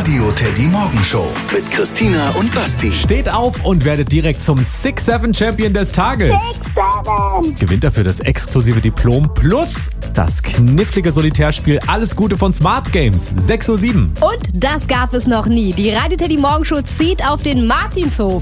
Radio Teddy Morgenshow mit Christina und Basti. Steht auf und werdet direkt zum 6-7 Champion des Tages. Gewinnt dafür das exklusive Diplom plus das knifflige Solitärspiel Alles Gute von Smart Games. 6:07 Uhr. Und das gab es noch nie. Die Radio Teddy Morgenshow zieht auf den Martinshof.